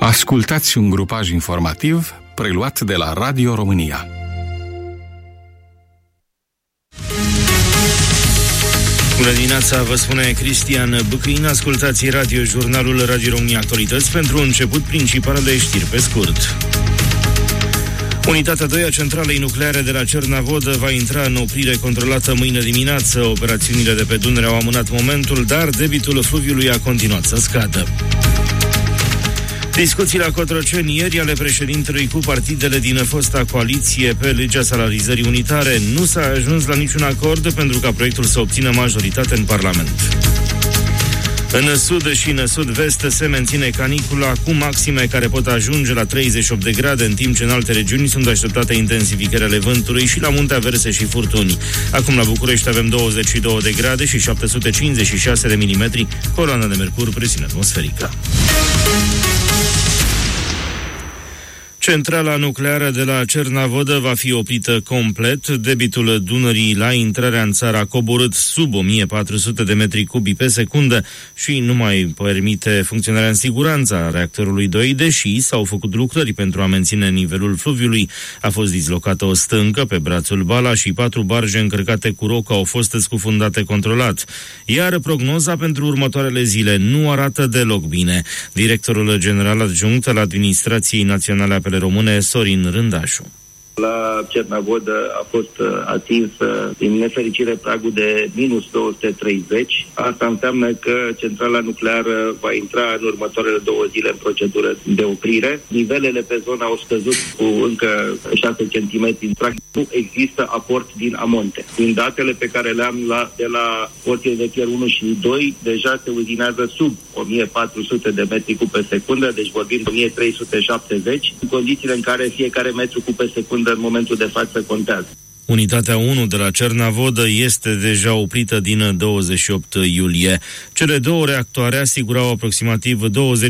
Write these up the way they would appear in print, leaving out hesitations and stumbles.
Ascultați un grupaj informativ preluat de la Radio România. Bună dimineața, vă spune Cristian Băcăin. Ascultați jurnalul Radio România Actualități. Pentru început, principalele știri pe scurt. Unitatea 2 a centralei nucleare de la Cernavodă va intra în oprire controlată mâine dimineață. Operațiunile de pe Dunăre au amânat momentul, dar debitul fluviului a continuat să scadă. Discuții la Cotroceni ieri ale președintelui cu partidele din fosta coaliție pe legea salarizării unitare. Nu s-a ajuns la niciun acord pentru ca proiectul să obțină majoritate în Parlament. În sud și în sud-vest se menține canicula cu maxime care pot ajunge la 38 de grade, în timp ce în alte regiuni sunt așteptate intensificări ale vântului și la munte averse și furtuni. Acum la București avem 22 de grade și 756 de milimetri, coloana de mercur, presiune atmosferică. Centrala nucleară de la Cernavodă va fi oprită complet. Debitul Dunării la intrarea în țară a coborât sub 1400 de metri cubi pe secundă și nu mai permite funcționarea în siguranță a reactorului 2, deși s-au făcut lucrări pentru a menține nivelul fluviului. A fost dislocată o stâncă pe brațul Bala și 4 barje încărcate cu rocă au fost scufundate controlat. Iar prognoza pentru următoarele zile nu arată deloc bine. Directorul general adjunct al Administrației Naționale Apele Române, Sorin Rândașu. La Cernavodă a fost atins, din nefericire, pragul de minus 230. Asta înseamnă că centrala nucleară va intra în următoarele 2 zile în procedură de oprire. Nivelele pe zonă au scăzut cu încă 6 cm. Practic nu există aport din amonte. Din datele pe care le am de la porțile de fier 1 și 2, deja se uzinează sub 1400 de metri cub pe secundă, deci vorbim de 1370, în condițiile în care fiecare metru cub pe secundă în momentul de față contează. Unitatea 1 de la Cernavodă este deja oprită din 28 iulie. Cele 2 reactoare asigurau aproximativ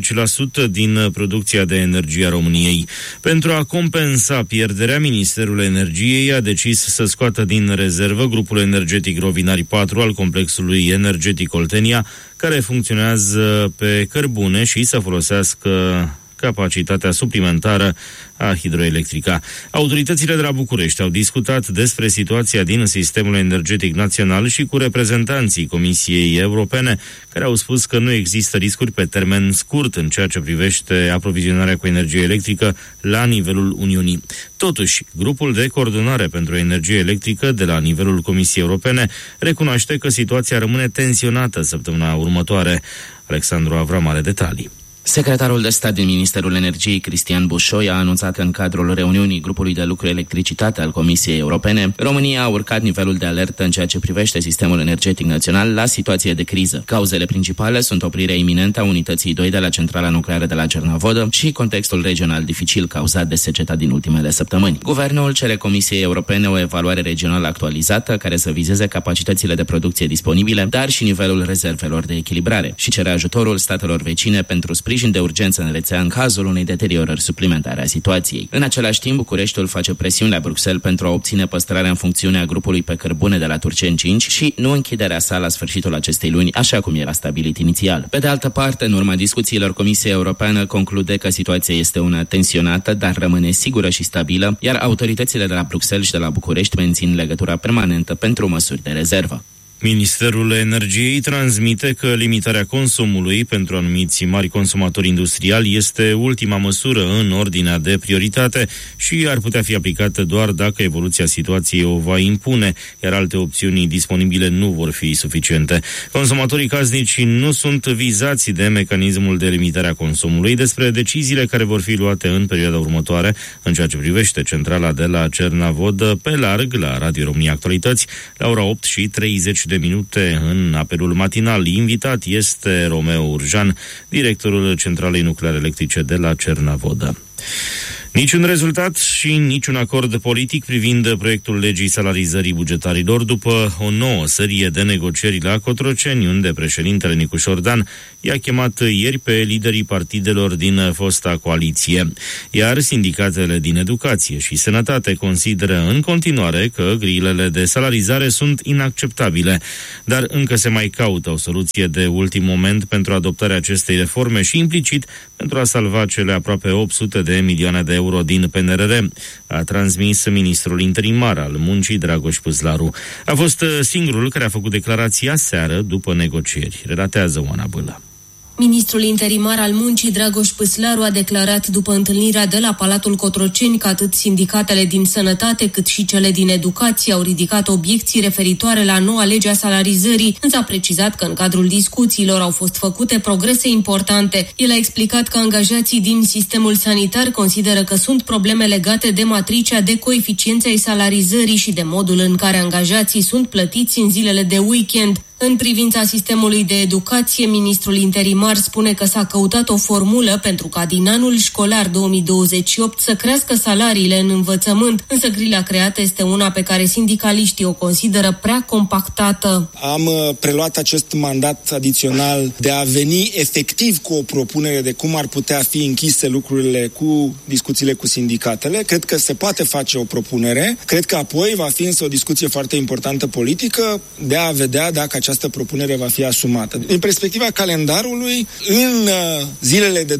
20% din producția de energie a României. Pentru a compensa pierderea, Ministerul Energiei a decis să scoată din rezervă grupul energetic Rovinari 4 al complexului energetic Oltenia, care funcționează pe cărbune, și să folosească capacitatea suplimentară a hidroelectrica. Autoritățile de la București au discutat despre situația din sistemul energetic național și cu reprezentanții Comisiei Europene, care au spus că nu există riscuri pe termen scurt în ceea ce privește aprovizionarea cu energie electrică la nivelul Uniunii. Totuși, grupul de coordonare pentru energie electrică de la nivelul Comisiei Europene recunoaște că situația rămâne tensionată săptămâna următoare. Alexandru Avram are detalii. Secretarul de stat din Ministerul Energiei, Cristian Bușoi, a anunțat că în cadrul reuniunii grupului de lucru electricitate al Comisiei Europene, România a urcat nivelul de alertă în ceea ce privește sistemul energetic național la situație de criză. Cauzele principale sunt oprirea iminentă a unității 2 de la centrala nucleară de la Cernavodă și contextul regional dificil cauzat de seceta din ultimele săptămâni. Guvernul cere Comisiei Europene o evaluare regională actualizată care să vizeze capacitățile de producție disponibile, dar și nivelul rezervelor de echilibrare, și cere ajutorul statelor vecine pentru sprijin de urgență în rețea în cazul unei deteriorări suplimentare a situației. În același timp, Bucureștiul face presiuni la Bruxelles pentru a obține păstrarea în funcțiune a grupului pe cărbune de la Turceni 5 și nu închiderea sa la sfârșitul acestei luni, așa cum era stabilit inițial. Pe de altă parte, în urma discuțiilor, Comisia Europeană conclude că situația este una tensionată, dar rămâne sigură și stabilă, iar autoritățile de la Bruxelles și de la București mențin legătura permanentă pentru măsuri de rezervă. Ministerul Energiei transmite că limitarea consumului pentru anumiți mari consumatori industriali este ultima măsură în ordinea de prioritate și ar putea fi aplicată doar dacă evoluția situației o va impune, iar alte opțiuni disponibile nu vor fi suficiente. Consumatorii casnici nu sunt vizați de mecanismul de limitare a consumului. Despre deciziile care vor fi luate în perioada următoare în ceea ce privește centrala de la Cernavodă, pe larg la Radio România Actualități, la ora 8:30 de minute în apelul matinal. Invitat este Romeo Urjan, directorul Centralei Nucleare Electrice de la Cernavodă. Niciun rezultat și niciun acord politic privind proiectul legii salarizării bugetarilor după o nouă serie de negocieri la Cotroceni, unde președintele Nicușor Dan i-a chemat ieri pe liderii partidelor din fosta coaliție. Iar sindicatele din educație și sănătate consideră în continuare că grilele de salarizare sunt inacceptabile, dar încă se mai caută o soluție de ultim moment pentru adoptarea acestei reforme și implicit pentru a salva cele aproape 800 de milioane de euro din PNRR, a transmis ministrul interimar al muncii Dragoș Păslaru. A fost singurul care a făcut declarația seară după negocieri. Relatează Oana Bâlă. Ministrul interimar al muncii Dragoș Păslaru a declarat după întâlnirea de la Palatul Cotroceni că atât sindicatele din sănătate cât și cele din educație au ridicat obiecții referitoare la noua lege a salarizării, însă a precizat că în cadrul discuțiilor au fost făcute progrese importante. El a explicat că angajații din sistemul sanitar consideră că sunt probleme legate de matricea de coeficienți ai salarizării și de modul în care angajații sunt plătiți în zilele de weekend. În privința sistemului de educație, ministrul interimar spune că s-a căutat o formulă pentru ca din anul școlar 2028 să crească salariile în învățământ, însă grila creată este una pe care sindicaliștii o consideră prea compactată. Am preluat acest mandat adițional de a veni efectiv cu o propunere de cum ar putea fi închise lucrurile cu discuțiile cu sindicatele. Cred că se poate face o propunere. Cred că apoi va fi însă o discuție foarte importantă politică de a vedea dacă această propunere va fi asumată. Din perspectiva calendarului, în zilele de 25-26,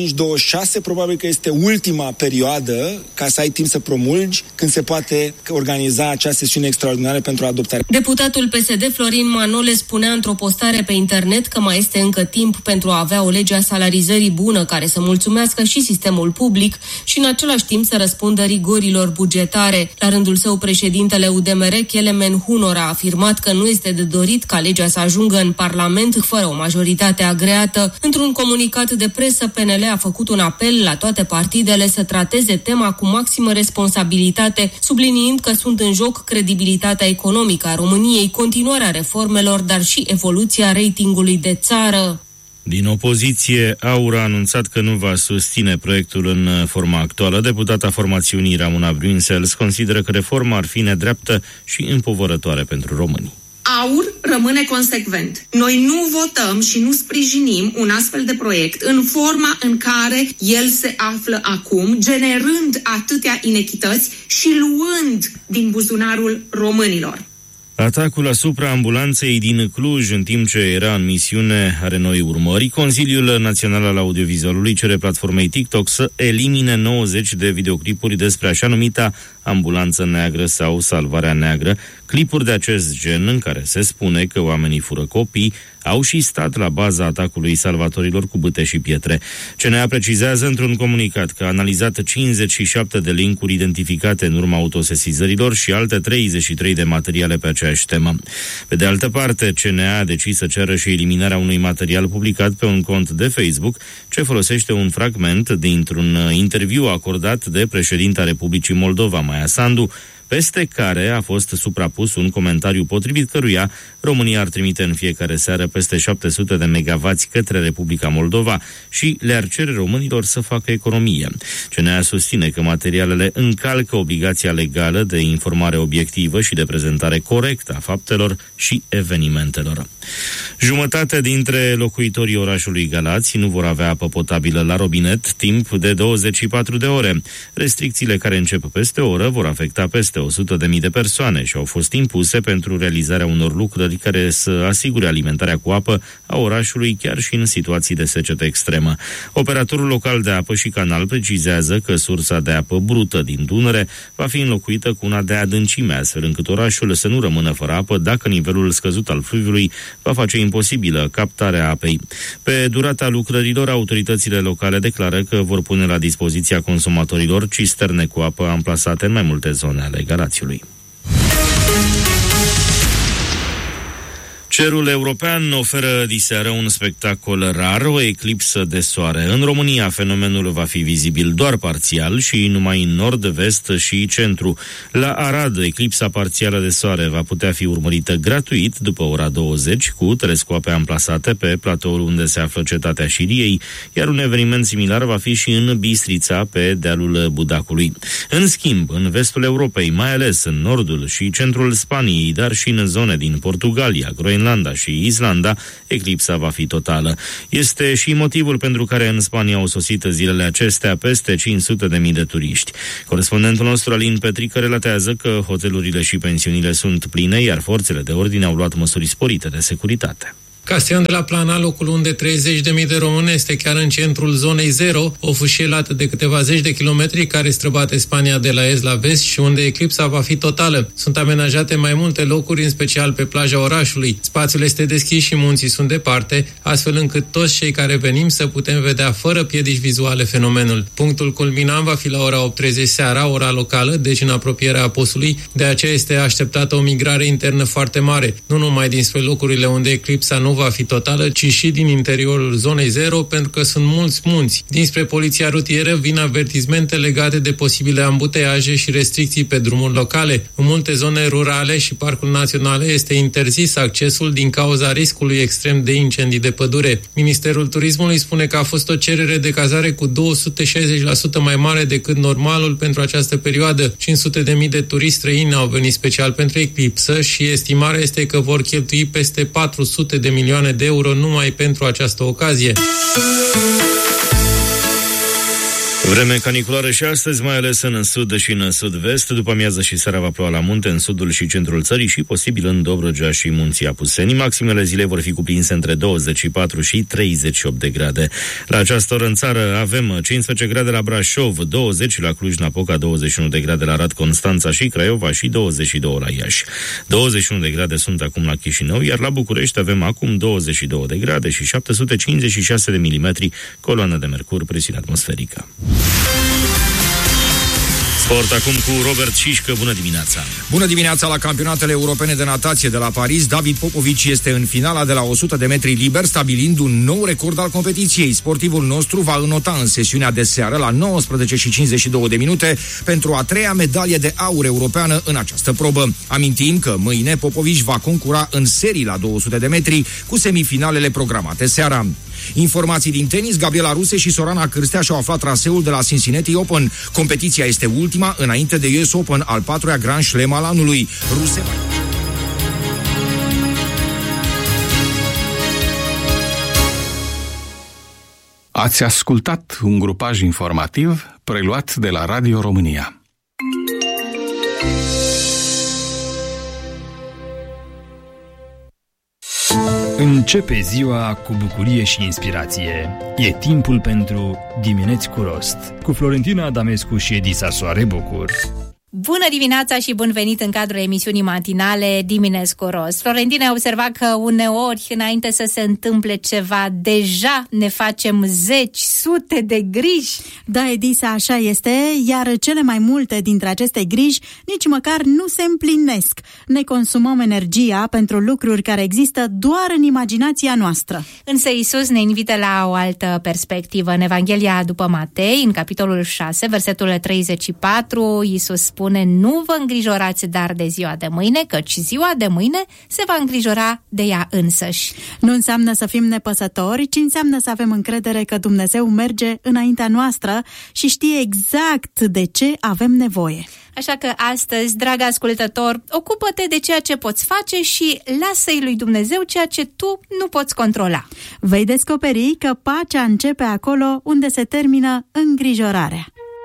probabil că este ultima perioadă ca să ai timp să promulgi, când se poate organiza acea sesiune extraordinară pentru adoptare. Deputatul PSD Florin Manole spunea într-o postare pe internet că mai este încă timp pentru a avea o lege a salarizării bună care să mulțumească și sistemul public și în același timp să răspundă rigorilor bugetare. La rândul său, președintele UDMR, Kelemen Hunor, a afirmat că nu este de dorit ca legea să ajungă în Parlament fără o majoritate agreată. Într-un comunicat de presă, PNL a făcut un apel la toate partidele să trateze tema cu maximă responsabilitate, subliniind că sunt în joc credibilitatea economică a României, continuarea reformelor, dar și evoluția ratingului de țară. Din opoziție, AUR a anunțat că nu va susține proiectul în forma actuală. Deputata formațiunii Ramona Brunsels consideră că reforma ar fi nedreaptă și împovărătoare pentru români. AUR rămâne consecvent. Noi nu votăm și nu sprijinim un astfel de proiect în forma în care el se află acum, generând atâtea inechități și luând din buzunarul românilor. Atacul asupra ambulanței din Cluj, în timp ce era în misiune, are noi urmări. Consiliul Național al Audiovizualului cere platformei TikTok să elimine 90 de videoclipuri despre așa numita ambulanță neagră sau salvarea neagră, clipuri de acest gen în care se spune că oamenii fură copii, au și stat la baza atacului salvatorilor cu bâte și pietre. CNA precizează într-un comunicat că a analizat 57 de linkuri identificate în urma autosesizărilor și alte 33 de materiale pe aceeași temă. Pe de altă parte, CNA a decis să ceară și eliminarea unui material publicat pe un cont de Facebook ce folosește un fragment dintr-un interviu acordat de președinta Republicii Moldova, Maia Sandu, peste care a fost suprapus un comentariu potrivit căruia România ar trimite în fiecare seară peste 700 de megavați către Republica Moldova și le-ar cere românilor să facă economie. CNA susține că materialele încalcă obligația legală de informare obiectivă și de prezentare corectă a faptelor și evenimentelor. Jumătate dintre locuitorii orașului Galați nu vor avea apă potabilă la robinet timp de 24 de ore. Restricțiile care încep peste o oră vor afecta peste 100.000 de persoane și au fost impuse pentru realizarea unor lucrări care să asigure alimentarea cu apă a orașului chiar și în situații de secetă extremă. Operatorul local de apă și canal precizează că sursa de apă brută din Dunăre va fi înlocuită cu una de adâncime, astfel încât orașul să nu rămână fără apă dacă nivelul scăzut al fluviului va face imposibilă captarea apei. Pe durata lucrărilor, autoritățile locale declară că vor pune la dispoziția consumatorilor cisterne cu apă amplasate în mai multe zone ale Galațiului. Cerul european oferă diseară un spectacol rar, o eclipsă de soare. În România, fenomenul va fi vizibil doar parțial și numai în nord, vest și centru. La Arad, eclipsa parțială de soare va putea fi urmărită gratuit după ora 20 cu telescoape amplasate pe platoul unde se află cetatea Șiriei, iar un eveniment similar va fi și în Bistrița, pe dealul Budacului. În schimb, în vestul Europei, mai ales în nordul și centrul Spaniei, dar și în zone din Portugalia, Groenlanda și Islanda, eclipsa va fi totală. Este și motivul pentru care în Spania au sosit zilele acestea peste 500.000 de turiști. Corespondentul nostru, Alin Petrică, relatează că hotelurile și pensiunile sunt pline, iar forțele de ordine au luat măsuri sporite de securitate. Castellon de la Plana, locul unde 30.000 de români, este chiar în centrul zonei 0, o fâșie lată de câteva zeci de kilometri care străbate Spania de la est la vest și unde eclipsa va fi totală. Sunt amenajate mai multe locuri, în special pe plaja orașului. Spațiul este deschis și munții sunt departe, astfel încât toți cei care venim să putem vedea fără piedici vizuale fenomenul. Punctul culminant va fi la ora 8:30 seara, ora locală, deci în apropierea apusului, de aceea este așteptată o migrare internă foarte mare, nu numai dinspre locurile unde eclipsa nu va fi totală, ci și din interiorul zonei 0, pentru că sunt mulți munți. Dinspre poliția rutieră vin avertismente legate de posibile ambuteiaje și restricții pe drumuri locale. În multe zone rurale și parcuri naționale este interzis accesul din cauza riscului extrem de incendii de pădure. Ministerul Turismului spune că a fost o cerere de cazare cu 260% mai mare decât normalul pentru această perioadă. 500.000 de turiști străini au venit special pentru eclipsă și estimarea este că vor cheltui peste 400 de milioane de euro numai pentru această ocazie. Vreme caniculară și astăzi, mai ales în sud și în sud-vest. După amiază și seara va ploua la munte, în sudul și centrul țării și posibil în Dobrogea și Munții Apuseni. Maximele zilei vor fi cuprinse între 24 și 38 de grade. La această oră în țară avem 15 grade la Brașov, 20 la Cluj-Napoca, 21 de grade la Arad, Constanța și Craiova și 22 la Iași. 21 de grade sunt acum la Chișinău, iar la București avem acum 22 de grade și 756 de milimetri coloană de mercur, presiune atmosferică. Sport acum cu Robert Șișcă. Bună dimineața! Bună dimineața! La campionatele europene de natație de la Paris, David Popovici este în finala de la 100 de metri liber, stabilind un nou record al competiției. Sportivul nostru va înota în sesiunea de seară la 19 și 52 de minute pentru a treia medalie de aur europeană în această probă. Amintim că mâine Popovici va concura în serii la 200 de metri cu semifinalele programate seara. Informații din tenis, Gabriela Ruse și Sorana Cârstea și-au aflat traseul de la Cincinnati Open. Competiția este ultima înainte de US Open, al patrulea Grand Slam al anului. Ruse... Ați ascultat un grupaj informativ preluat de la Radio România. Începe ziua cu bucurie și inspirație. E timpul pentru Dimineți cu Rost, cu Florentina Adamescu și Edisa Soare Bucur. Bună dimineața și bun venit în cadrul emisiunii matinale Dimineți cu Rost. Florentina a observat că uneori, înainte să se întâmple ceva, deja ne facem zeci, sute de griji. Da, Edisa, așa este, iar cele mai multe dintre aceste griji nici măcar nu se împlinesc. Ne consumăm energia pentru lucruri care există doar în imaginația noastră. Însă Iisus ne invită la o altă perspectivă. În Evanghelia după Matei, în capitolul 6, versetul 34, Iisus spune: nu vă îngrijorați dar de ziua de mâine, căci ziua de mâine se va îngrijora de ea însăși. Nu înseamnă să fim nepăsători, ci înseamnă să avem încredere că Dumnezeu merge înaintea noastră și știe exact de ce avem nevoie. Așa că astăzi, drag ascultător, ocupă-te de ceea ce poți face și lasă-i lui Dumnezeu ceea ce tu nu poți controla. Vei descoperi că pacea începe acolo unde se termină îngrijorarea.